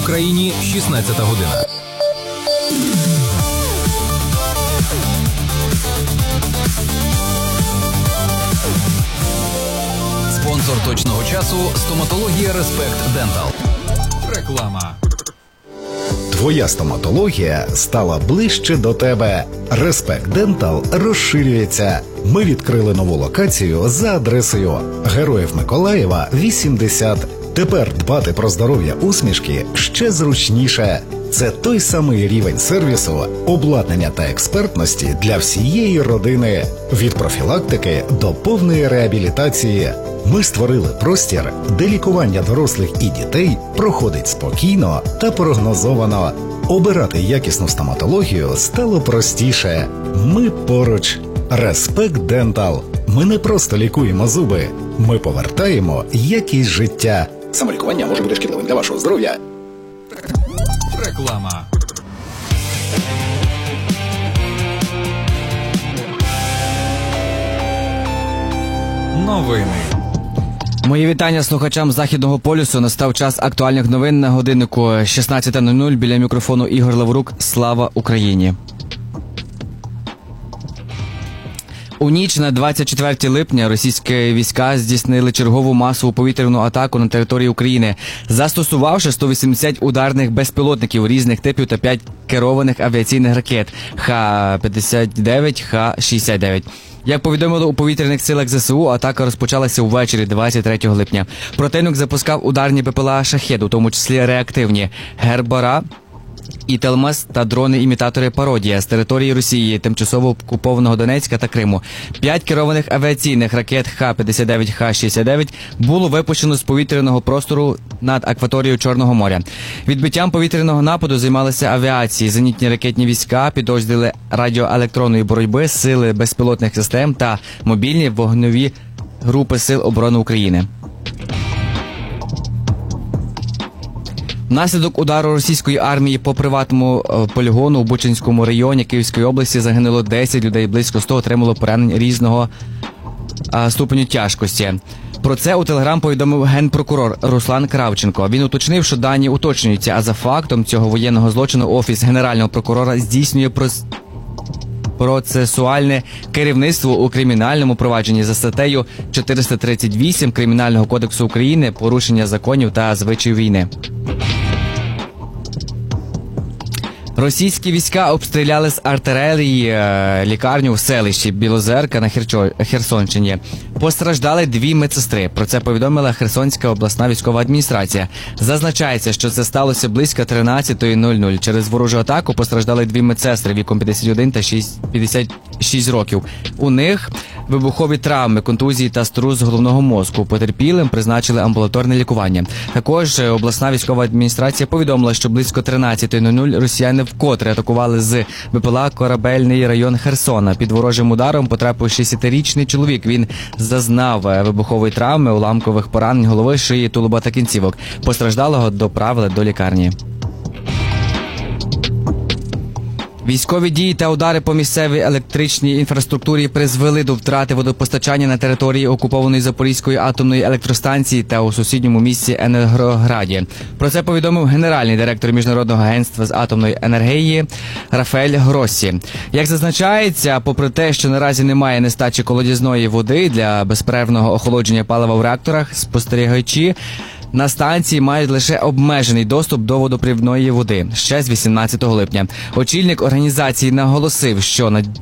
Україні 16 година. Спонсор точного часу – стоматологія Респект Дентал. Реклама. Твоя стоматологія стала ближче до тебе. Респект Дентал розширюється. Ми відкрили нову локацію за адресою Героїв Миколаєва, 80. Тепер дбати про здоров'я усмішки ще зручніше. Це той самий рівень сервісу, обладнання та експертності для всієї родини. Від профілактики до повної реабілітації. Ми створили простір, де лікування дорослих і дітей проходить спокійно та прогнозовано. Обирати якісну стоматологію стало простіше. Ми поруч. Респект Дентал. Ми не просто лікуємо зуби. Ми повертаємо якість життя. Самолікування може бути шкідливим для вашого здоров'я. Реклама. Новини. Мої вітання слухачам Західного полюсу. Настав час актуальних новин на годиннику 16:00. Біля мікрофону Ігор Лаврук. Слава Україні! У ніч на 24 липня російські війська здійснили чергову масову повітряну атаку на території України, застосувавши 180 ударних безпілотників різних типів та 5 керованих авіаційних ракет Х-59, Х-69. Як повідомили у повітряних силах ЗСУ, атака розпочалася ввечері 23 липня. Противник запускав ударні БПЛА «Шахед», у тому числі реактивні «Гербара», «Ітелмас» та дрони-імітатори «Пародія» з території Росії, тимчасово окупованого Донецька та Криму. 5 керованих авіаційних ракет Х-59, Х-69 було випущено з повітряного простору над акваторією Чорного моря. Відбиттям повітряного нападу займалися авіації, зенітні ракетні війська, підрозділи радіоелектронної боротьби, сили безпілотних систем та мобільні вогневі групи Сил оборони України. Внаслідок удару російської армії по приватному полігону у Бучанському районі Київської області загинуло 10 людей, близько 100 отримало поранень різного ступеню тяжкості. Про це у Телеграм повідомив генпрокурор Руслан Кравченко. Він уточнив, що дані уточнюються, а за фактом цього воєнного злочину Офіс Генерального прокурора здійснює процесуальне керівництво у кримінальному провадженні за статтею 438 Кримінального кодексу України «Порушення законів та звичаїв війни». Російські війська обстріляли з артилерії лікарню в селищі Білозерка на Херсонщині. Постраждали 2 медсестри. Про це повідомила Херсонська обласна військова адміністрація. Зазначається, що це сталося близько 13:00. Через ворожу атаку постраждали 2 медсестри віком 51 та 56 років. У них вибухові травми, контузії та струс головного мозку. Потерпілим призначили амбулаторне лікування. Також обласна військова адміністрація повідомила, що близько 13:00 росіяни вкотре атакували з БПЛА корабельний район Херсона. Під ворожим ударом потрапив 60-річний чоловік. Він зазнав вибухової травми, уламкових поранень голови, шиї, тулуба та кінцівок. Постраждалого доправили до лікарні. Військові дії та удари по місцевій електричній інфраструктурі призвели до втрати водопостачання на території окупованої Запорізької атомної електростанції та у сусідньому місті Енергограді. Про це повідомив генеральний директор Міжнародного агентства з атомної енергії Рафаель Гроссі. Як зазначається, попри те, що наразі немає нестачі колодязної води для безперервного охолодження палива в реакторах, спостерігачі на станції мають лише обмежений доступ до водопровідної води ще з 18 липня. Очільник організації наголосив, що